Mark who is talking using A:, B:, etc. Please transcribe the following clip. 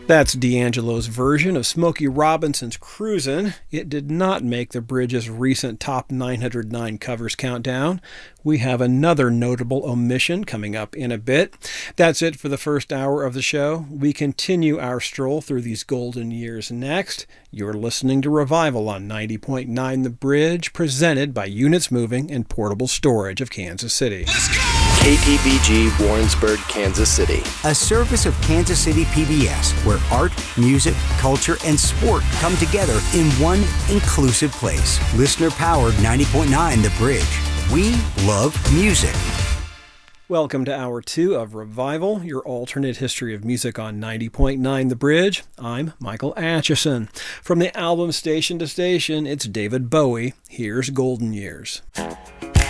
A: That's D'Angelo's version of Smokey Robinson's Cruisin'. It did not make the Bridge's recent Top 909 covers countdown. We have another notable omission coming up in a bit. That's it for the first hour of the show. We continue our stroll through these golden years next. You're listening to Revival on 90.9 The Bridge, presented by Units Moving and Portable Storage of Kansas City.
B: Let's go! KPBG Warrensburg, Kansas City.
C: A service of Kansas City PBS, where art, music, culture, and sport come together in one inclusive place. Listener-powered 90.9 The Bridge. We love music.
A: Welcome to Hour 2 of Revival, your alternate history of music on 90.9 The Bridge. I'm Michael Atchison. From the album Station to Station, it's David Bowie. Here's Golden Years.